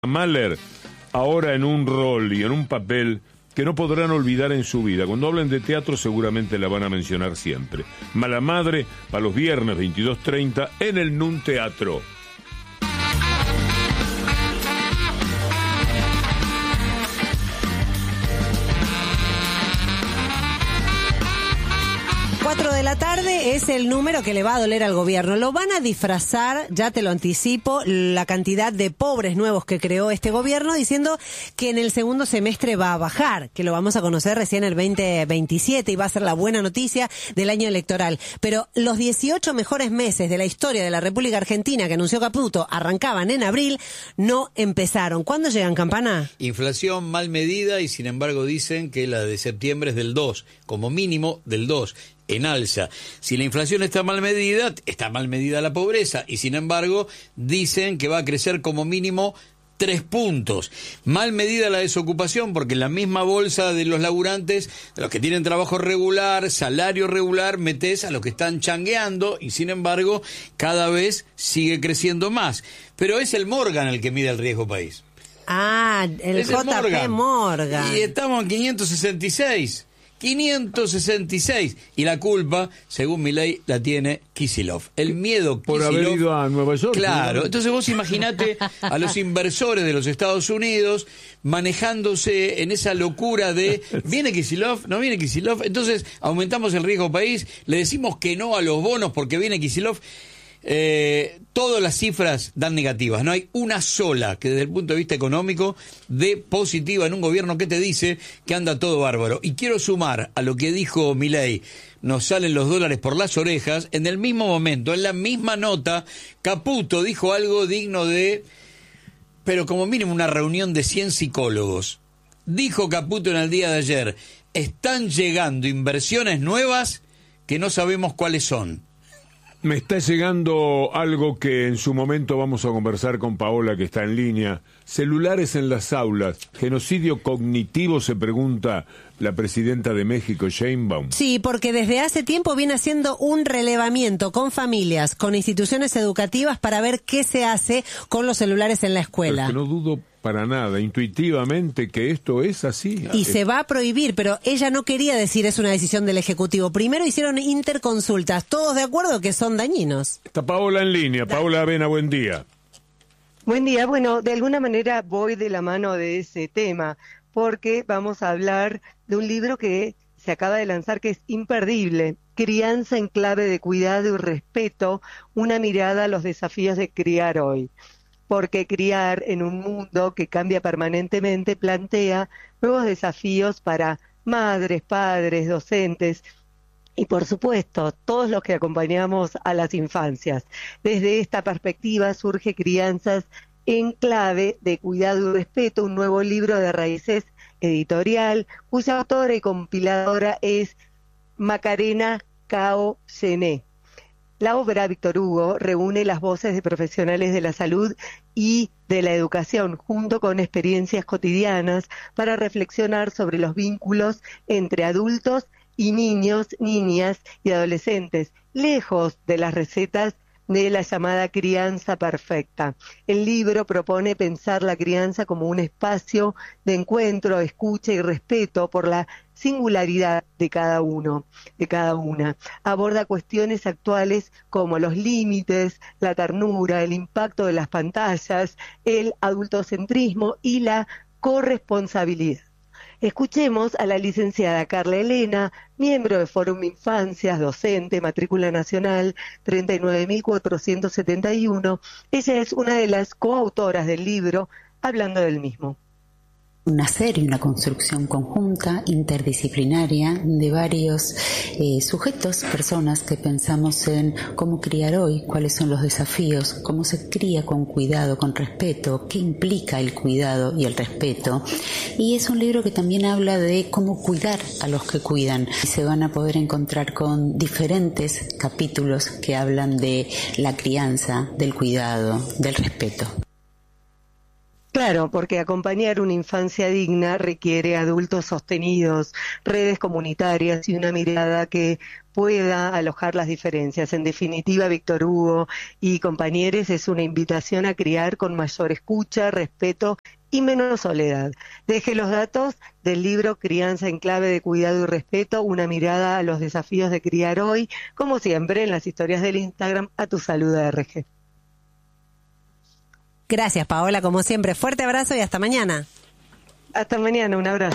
Mahler, ahora en un rol y en un papel que no podrán olvidar en su vida. Cuando hablen de teatro seguramente la van a mencionar siempre. Mala Madre, para los viernes 22:30 en el NUN Teatro. De la tarde es el número que le va a doler al gobierno. Lo van a disfrazar, ya te lo anticipo, la cantidad de pobres nuevos que creó este gobierno, diciendo que en el segundo semestre va a bajar, que lo vamos a conocer recién el 2027 y va a ser la buena noticia del año electoral. Pero los 18 mejores meses de la historia de la República Argentina que anunció Caputo arrancaban en abril, no empezaron. ¿Cuándo llegan, Campana? Inflación mal medida y sin embargo dicen que la de septiembre es del 2, como mínimo del 2. En alza. Si la inflación está mal medida la pobreza y sin embargo dicen que va a crecer como mínimo 3 puntos. Mal medida la desocupación porque en la misma bolsa de los laburantes, de los que tienen trabajo regular, salario regular, metés a los que están changueando y sin embargo cada vez sigue creciendo más. Pero es el Morgan el que mide el riesgo país. Ah, el JP Morgan. Y estamos en 566. Y la culpa, según Milei, la tiene Kicillof. El miedo por Kicillof, haber ido a Nueva York. Claro, ¿no? entonces vos imaginate a los inversores de los Estados Unidos manejándose en esa locura de ¿viene Kicillof? ¿No viene Kicillof? Entonces aumentamos el riesgo país, le decimos que no a los bonos porque viene Kicillof. Todas las cifras dan negativas, no hay una sola que desde el punto de vista económico dé positiva en un gobierno que te dice que anda todo bárbaro. Y quiero sumar a lo que dijo Milei, nos salen los dólares por las orejas. En el mismo momento, en la misma nota, Caputo dijo algo digno de, pero como mínimo una reunión de 100 psicólogos. Dijo Caputo en el día de ayer, están llegando inversiones nuevas que no sabemos cuáles son. Me está llegando algo que en su momento vamos a conversar con Paola, que está en línea. Celulares en las aulas. Genocidio cognitivo, se pregunta la presidenta de México, Sheinbaum. Sí, porque desde hace tiempo viene haciendo un relevamiento con familias, con instituciones educativas para ver qué se hace con los celulares en la escuela. Porque no dudo para nada, intuitivamente, que esto es así. Y se va a prohibir, pero ella no quería decir es una decisión del Ejecutivo. Primero hicieron interconsultas, todos de acuerdo que son dañinos. Está Paola en línea. Paola Avena, buen día. Buen día. Bueno, de alguna manera voy de la mano de ese tema, porque vamos a hablar de un libro que se acaba de lanzar que es imperdible. Crianza en clave de cuidado y respeto, una mirada a los desafíos de criar hoy. Porque criar en un mundo que cambia permanentemente plantea nuevos desafíos para madres, padres, docentes y, por supuesto, todos los que acompañamos a las infancias. Desde esta perspectiva surge Crianzas en clave de cuidado y respeto, un nuevo libro de Raíces Editorial, cuya autora y compiladora es Macarena Cao Gené. La obra, Víctor Hugo, reúne las voces de profesionales de la salud y de la educación, junto con experiencias cotidianas, para reflexionar sobre los vínculos entre adultos y niños, niñas y adolescentes, lejos de las recetas de la llamada crianza perfecta. El libro propone pensar la crianza como un espacio de encuentro, escucha y respeto por la singularidad de cada uno, de cada una. Aborda cuestiones actuales como los límites, la ternura, el impacto de las pantallas, el adultocentrismo y la corresponsabilidad. Escuchemos a la licenciada Carla Elena, miembro de Fórum Infancias, docente, matrícula nacional 39.471. Ella es una de las coautoras del libro, hablando del mismo. Una serie, una construcción conjunta, interdisciplinaria, de varios sujetos, personas que pensamos en cómo criar hoy, cuáles son los desafíos, cómo se cría con cuidado, con respeto, qué implica el cuidado y el respeto. Y es un libro que también habla de cómo cuidar a los que cuidan. Y se van a poder encontrar con diferentes capítulos que hablan de la crianza, del cuidado, del respeto. Claro, porque acompañar una infancia digna requiere adultos sostenidos, redes comunitarias y una mirada que pueda alojar las diferencias. En definitiva, Víctor Hugo y compañeros, es una invitación a criar con mayor escucha, respeto y menos soledad. Deje los datos del libro Crianza en clave de cuidado y respeto, una mirada a los desafíos de criar hoy, como siempre en las historias del Instagram, a tu salud RG. Gracias, Paola, como siempre. Fuerte abrazo y hasta mañana. Hasta mañana, un abrazo.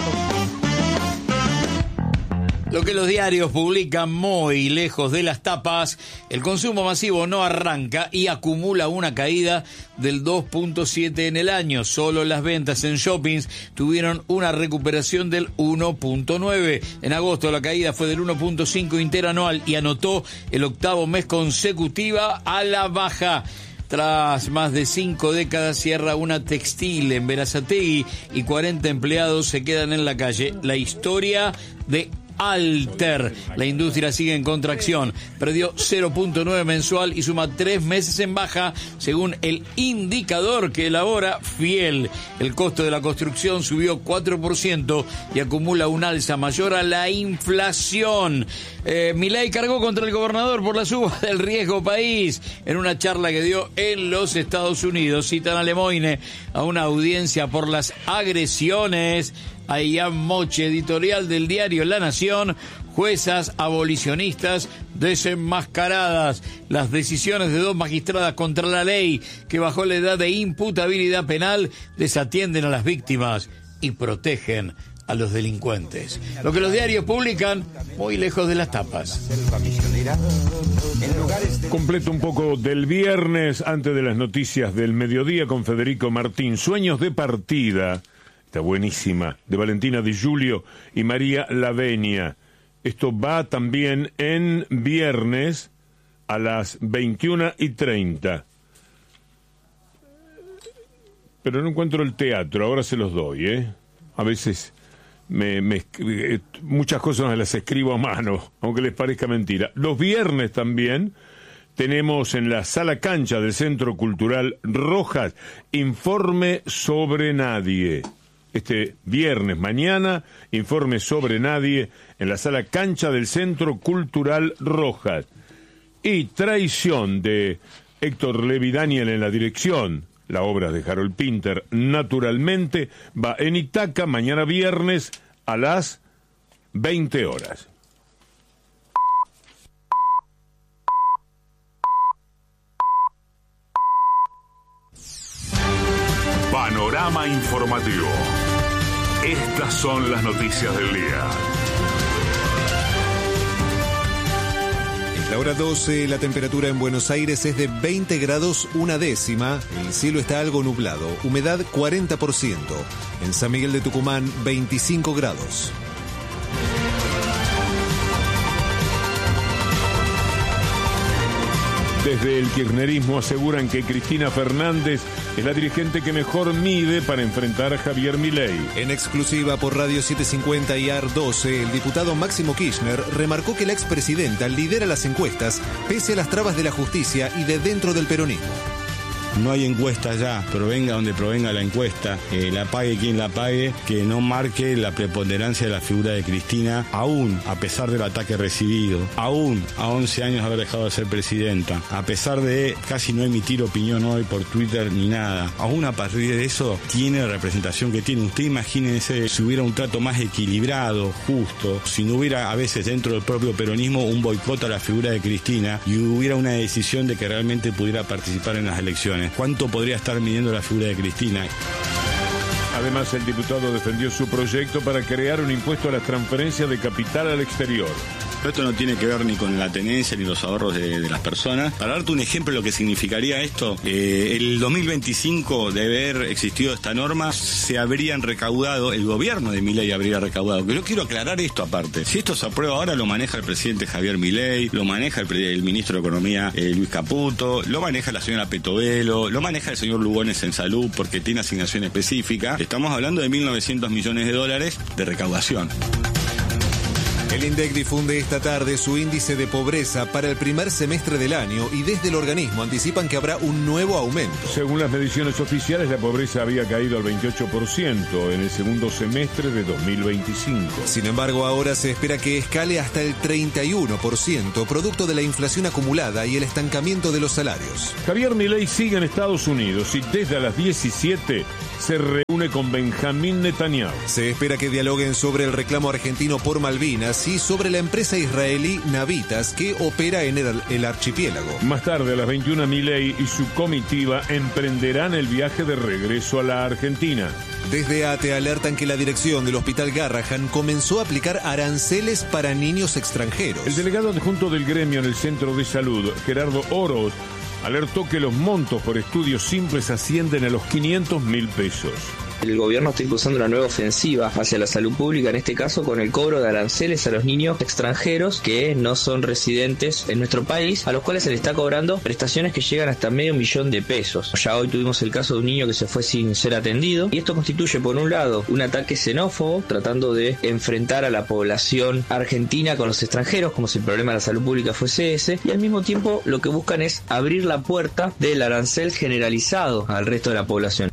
Lo que los diarios publican muy lejos de las tapas, el consumo masivo no arranca y acumula una caída del 2.7 en el año. Solo las ventas en shoppings tuvieron una recuperación del 1.9. En agosto la caída fue del 1.5 interanual y anotó el 8º mes consecutiva a la baja. Tras más de 5 décadas cierra una textil en Berazategui y 40 empleados se quedan en la calle. La historia de Alter. La industria sigue en contracción. Perdió 0.9 mensual y suma 3 meses en baja, según el indicador que elabora Fiel. El costo de la construcción subió 4% y acumula un alza mayor a la inflación. Milei cargó contra el gobernador por la suba del riesgo país. En una charla que dio en los Estados Unidos, citan a Lemoine a una audiencia por las agresiones. Ayam Moche, editorial del diario La Nación, juezas abolicionistas desenmascaradas. Las decisiones de 2 magistradas contra la ley que bajó la edad de imputabilidad penal desatienden a las víctimas y protegen a los delincuentes. Lo que los diarios publican muy lejos de las tapas. Completo un poco del viernes antes de las noticias del mediodía con Federico Martín. Sueños de partida. Está buenísima, de Valentina Di Giulio y María Lavenia. Esto va también en viernes a las 21:30. Pero no encuentro el teatro, ahora se los doy, A veces muchas cosas las escribo a mano, aunque les parezca mentira. Los viernes también tenemos en la sala cancha del Centro Cultural Rojas, Informe sobre Nadie. Este viernes, mañana, Informe sobre Nadie en la sala cancha del Centro Cultural Rojas. Y Traición de Héctor Levi Daniel en la dirección, la obra de Harold Pinter, naturalmente, va en Itaca mañana viernes a las 20 horas. Panorama informativo. Estas son las noticias del día. Es la hora 12, la temperatura en Buenos Aires es de 20 grados 1/10. El cielo está algo nublado, humedad 40%. En San Miguel de Tucumán, 25 grados. Desde el kirchnerismo aseguran que Cristina Fernández es la dirigente que mejor mide para enfrentar a Javier Milei. En exclusiva por Radio 750 y AR 12, el diputado Máximo Kirchner remarcó que la expresidenta lidera las encuestas pese a las trabas de la justicia y de dentro del peronismo. No hay encuesta ya, provenga donde provenga la encuesta, la pague quien la pague, que no marque la preponderancia de la figura de Cristina, aún a pesar del ataque recibido, aún a 11 años de haber dejado de ser presidenta, a pesar de casi no emitir opinión hoy por Twitter ni nada, aún a partir de eso tiene la representación que tiene. Usted imagínense si hubiera un trato más equilibrado, justo, si no hubiera a veces dentro del propio peronismo un boicot a la figura de Cristina y hubiera una decisión de que realmente pudiera participar en las elecciones. ¿Cuánto podría estar midiendo la figura de Cristina? Además, el diputado defendió su proyecto para crear un impuesto a las transferencias de capital al exterior. Esto no tiene que ver ni con la tenencia ni los ahorros de las personas. Para darte un ejemplo de lo que significaría esto, el 2025 de haber existido esta norma, se habrían recaudado, el gobierno de Milei habría recaudado. Yo quiero aclarar esto aparte. Si esto se aprueba ahora, lo maneja el presidente Javier Milei, lo maneja el ministro de Economía Luis Caputo, lo maneja la señora Petovelo, lo maneja el señor Lugones en salud porque tiene asignación específica. Estamos hablando de $1.900 millones de recaudación. El INDEC difunde esta tarde su índice de pobreza para el primer semestre del año y desde el organismo anticipan que habrá un nuevo aumento. Según las mediciones oficiales, la pobreza había caído al 28% en el segundo semestre de 2025. Sin embargo, ahora se espera que escale hasta el 31%, producto de la inflación acumulada y el estancamiento de los salarios. Javier Milei sigue en Estados Unidos y desde las 17 se reúne con Benjamín Netanyahu. Se espera que dialoguen sobre el reclamo argentino por Malvinas y sobre la empresa israelí Navitas que opera en el archipiélago. Más tarde, a las 21, Milei y su comitiva emprenderán el viaje de regreso a la Argentina. Desde ATE alertan que la dirección del Hospital Garrahan comenzó a aplicar aranceles para niños extranjeros. El delegado adjunto del gremio en el Centro de Salud, Gerardo Oroz, alertó que los montos por estudios simples ascienden a los 500.000 pesos. El gobierno está impulsando una nueva ofensiva hacia la salud pública, en este caso con el cobro de aranceles a los niños extranjeros que no son residentes en nuestro país, a los cuales se les está cobrando prestaciones que llegan hasta $500.000 de pesos. Ya hoy tuvimos el caso de un niño que se fue sin ser atendido y esto constituye, por un lado, un ataque xenófobo tratando de enfrentar a la población argentina con los extranjeros como si el problema de la salud pública fuese ese, y al mismo tiempo lo que buscan es abrir la puerta del arancel generalizado al resto de la población.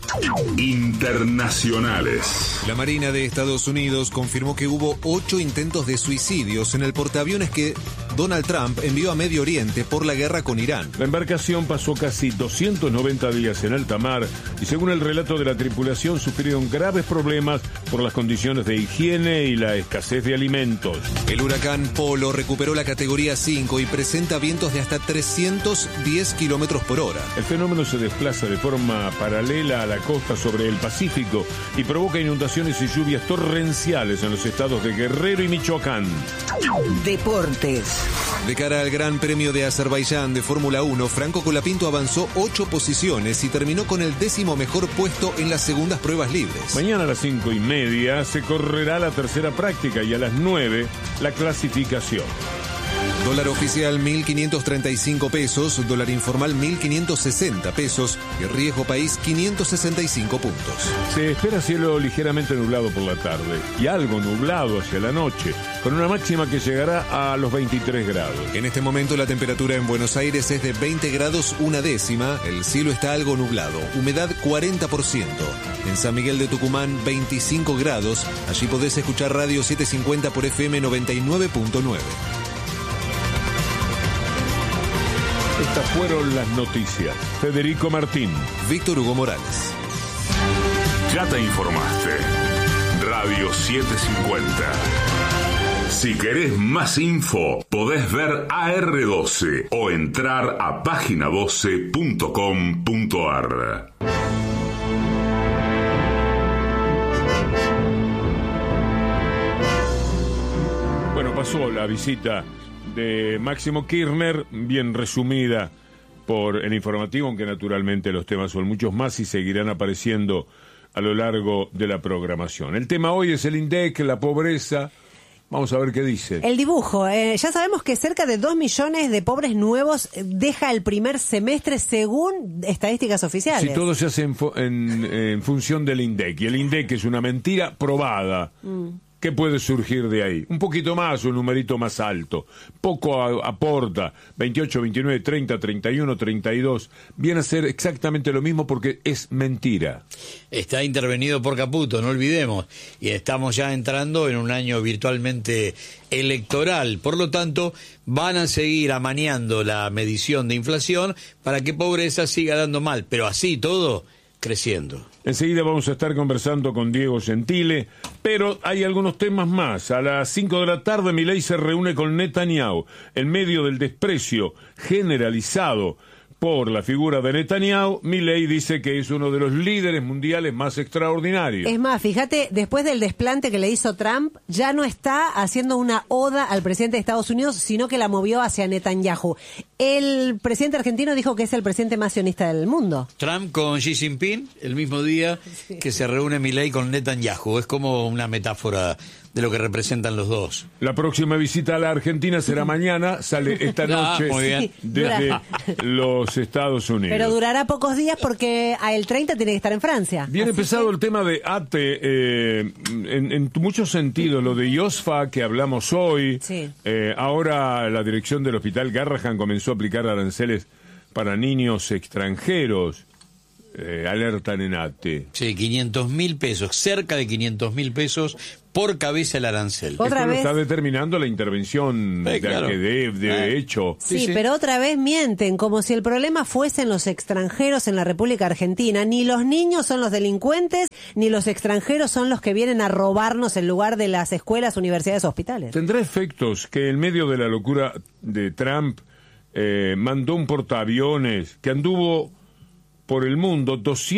Internacionales. La Marina de Estados Unidos confirmó que hubo 8 intentos de suicidios en el portaaviones que Donald Trump envió a Medio Oriente por la guerra con Irán. La embarcación pasó casi 290 días en alta mar y según el relato de la tripulación sufrieron graves problemas por las condiciones de higiene y la escasez de alimentos. El huracán Polo recuperó la categoría 5 y presenta vientos de hasta 310 kilómetros por hora. El fenómeno se desplaza de forma paralela a la costa sobre el Pacífico y provoca inundaciones y lluvias torrenciales en los estados de Guerrero y Michoacán. Deportes. De cara al Gran Premio de Azerbaiyán de Fórmula 1, Franco Colapinto avanzó 8 posiciones y terminó con el 10º mejor puesto en las segundas pruebas libres. Mañana a las 5:30 se correrá la tercera práctica y a las 9 la clasificación. Dólar oficial 1.535 pesos, dólar informal 1.560 pesos y riesgo país 565 puntos. Se espera cielo ligeramente nublado por la tarde y algo nublado hacia la noche, con una máxima que llegará a los 23 grados. En este momento la temperatura en Buenos Aires es de 20 grados 1/10, el cielo está algo nublado, humedad 40%. En San Miguel de Tucumán 25 grados, allí podés escuchar Radio 750 por FM 99.9. Estas fueron las noticias. Federico Martín. Víctor Hugo Morales. Ya te informaste. Radio 750. Si querés más info, podés ver AR12 o entrar a página12.com.ar. Bueno, pasó la visita de Máximo Kirchner, bien resumida por el informativo, aunque naturalmente los temas son muchos más y seguirán apareciendo a lo largo de la programación. El tema hoy es el INDEC, la pobreza. Vamos a ver qué dice. El dibujo. Ya sabemos que cerca de 2 millones de pobres nuevos deja el primer semestre según estadísticas oficiales. Si todo se hace en función del INDEC. Y el INDEC es una mentira probada. ¿Qué puede surgir de ahí? Un poquito más, un numerito más alto. Poco aporta. 28, 29, 30, 31, 32. Viene a ser exactamente lo mismo porque es mentira. Está intervenido por Caputo, no olvidemos. Y estamos ya entrando en un año virtualmente electoral. Por lo tanto, van a seguir amañando la medición de inflación para que pobreza siga dando mal. Pero así todo, creciendo. Enseguida vamos a estar conversando con Diego Gentile, pero hay algunos temas más. A las 5 de la tarde Milei se reúne con Netanyahu. En medio del desprecio generalizado por la figura de Netanyahu, Milei dice que es uno de los líderes mundiales más extraordinarios. Es más, fíjate, después del desplante que le hizo Trump, ya no está haciendo una oda al presidente de Estados Unidos, sino que la movió hacia Netanyahu. El presidente argentino dijo que es el presidente más sionista del mundo. Trump con Xi Jinping el mismo día que se reúne Milei con Netanyahu. Es como una metáfora de lo que representan los dos. La próxima visita a la Argentina será mañana, sale esta noche muy bien. desde los Estados Unidos. Pero durará pocos días porque el 30 tiene que estar en Francia. Viene pesado el tema de ATE, en muchos sentidos, lo de IOSFA que hablamos hoy. Sí. Ahora la dirección del Hospital Garrahan comenzó a aplicar aranceles para niños extranjeros. Alertan en ATE. Sí, 500.000 pesos, cerca de 500.000 pesos por cabeza el arancel. Esto lo está determinando la intervención claro. de hecho. Sí, pero otra vez mienten, como si el problema fuesen los extranjeros en la República Argentina. Ni los niños son los delincuentes, ni los extranjeros son los que vienen a robarnos en lugar de las escuelas, universidades, hospitales. ¿Tendrá efectos que en medio de la locura de Trump mandó un portaaviones que anduvo por el mundo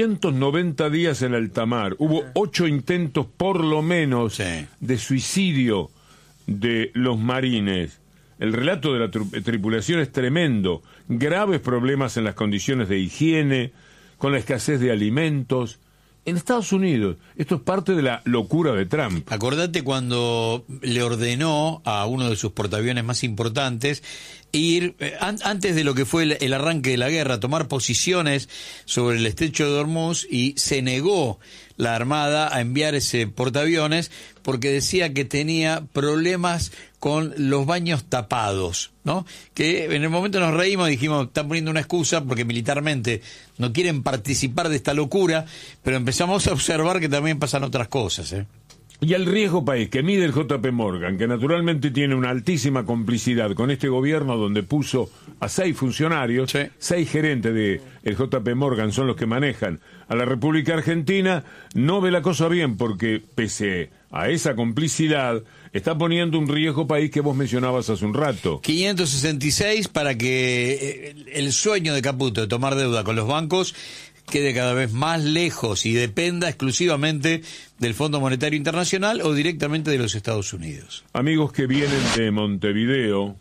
290 días en alta mar? Hubo 8 intentos por lo menos de suicidio de los marines. El relato de la tripulación es tremendo. Graves problemas en las condiciones de higiene, con la escasez de alimentos. En Estados Unidos, esto es parte de la locura de Trump. Acordate cuando le ordenó a uno de sus portaaviones más importantes ir, antes de lo que fue el arranque de la guerra, tomar posiciones sobre el estrecho de Hormuz, y se negó la Armada a enviar ese portaaviones porque decía que tenía problemas con los baños tapados, ¿no? Que en el momento nos reímos y dijimos, están poniendo una excusa porque militarmente no quieren participar de esta locura, pero empezamos a observar que también pasan otras cosas, ¿eh? Y el riesgo país que mide el JP Morgan, que naturalmente tiene una altísima complicidad con este gobierno, donde puso a 6 funcionarios, 6 gerentes de el JP Morgan son los que manejan a la República Argentina, no ve la cosa bien, porque pese a esa complicidad está poniendo un riesgo país que vos mencionabas hace un rato. 566 para que el sueño de Caputo de tomar deuda con los bancos quede cada vez más lejos y dependa exclusivamente del Fondo Monetario Internacional o directamente de los Estados Unidos. Amigos que vienen de Montevideo,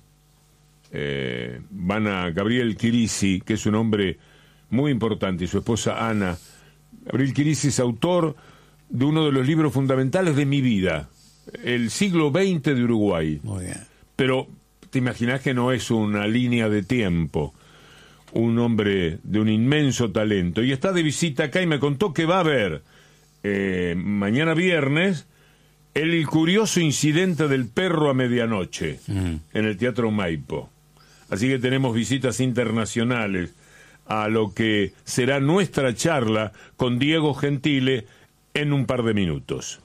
van a Gabriel Chirisi, que es un hombre muy importante, y su esposa Ana. Gabriel Chirisi es autor de uno de los libros fundamentales de mi vida, El siglo XX de Uruguay. Muy bien. Pero te imaginás que no es una línea de tiempo. Un hombre de un inmenso talento, y está de visita acá y me contó que va a haber mañana viernes el curioso incidente del perro a medianoche en el Teatro Maipo. Así que tenemos visitas internacionales a lo que será nuestra charla con Diego Gentile en un par de minutos.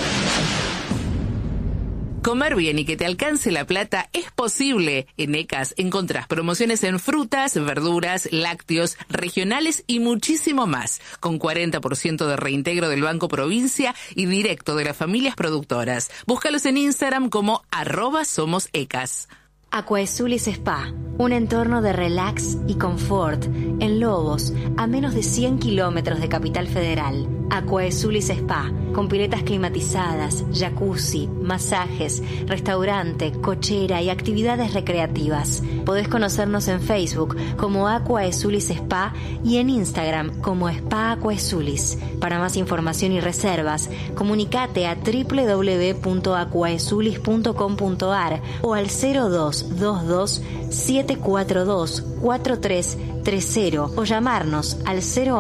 Comer bien y que te alcance la plata es posible. En ECAS encontrás promociones en frutas, verduras, lácteos, regionales y muchísimo más, con 40% de reintegro del Banco Provincia y directo de las familias productoras. Búscalos en Instagram como @somosecas. Aquaesulis Spa, un entorno de relax y confort en Lobos, a menos de 100 kilómetros de Capital Federal. Aquaesulis Spa, con piletas climatizadas, jacuzzi, masajes, restaurante, cochera y actividades recreativas. Podés conocernos en Facebook como Aquaesulis Spa y en Instagram como Spa Aquaesulis. Para más información y reservas, comunicate a www.aquaesulis.com.ar o al 0222-742-4330 o llamarnos al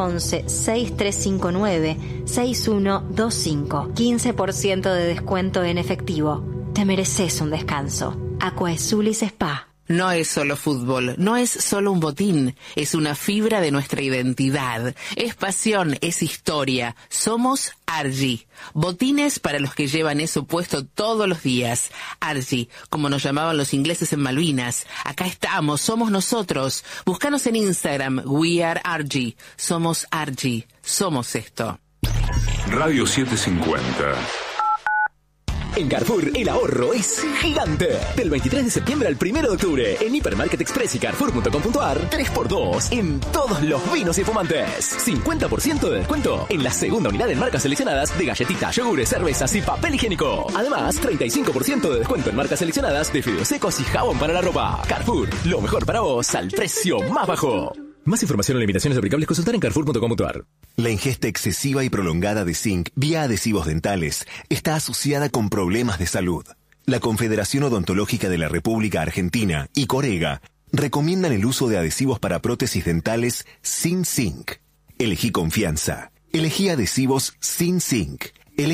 011-6359-6125. 15% de descuento en efectivo. Te mereces un descanso. Aquaesulis Spa. No es solo fútbol, no es solo un botín, es una fibra de nuestra identidad, es pasión, es historia. Somos Argy, botines para los que llevan eso puesto todos los días. Argy, como nos llamaban los ingleses en Malvinas. Acá estamos, somos nosotros. Búscanos en Instagram, We Are Argy. Somos Argy, somos esto. Radio 750. En Carrefour, el ahorro es gigante. Del 23 de septiembre al 1 de octubre, en Hipermarket Express y Carrefour.com.ar, 3x2 en todos los vinos y fumantes. 50% de descuento en la segunda unidad en marcas seleccionadas de galletitas, yogures, cervezas y papel higiénico. Además, 35% de descuento en marcas seleccionadas de fideos secos y jabón para la ropa. Carrefour, lo mejor para vos al precio más bajo. Más información o limitaciones aplicables, consultar en Carrefour.com.ar. La ingesta excesiva y prolongada de zinc vía adhesivos dentales está asociada con problemas de salud. La Confederación Odontológica de la República Argentina y Corega recomiendan el uso de adhesivos para prótesis dentales sin zinc. Elegí confianza. Elegí adhesivos sin zinc.